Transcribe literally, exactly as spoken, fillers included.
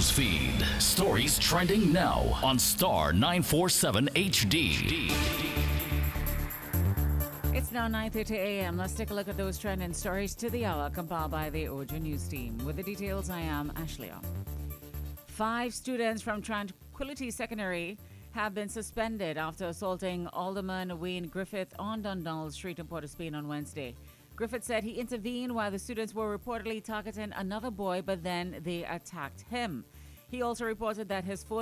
news feed. Stories trending now on Star nine forty-seven H D. It's now nine thirty a.m. Let's take a look at those trending stories to the hour compiled by the Ojo News team. With the details, I am Ashleigh. Five students from Tranquility Secondary have been suspended after assaulting Alderman Wayne Griffith on Dundonald Street in Port of Spain on Wednesday. Griffith said he intervened while the students were reportedly targeting another boy, but then they attacked him. He also reported that his phone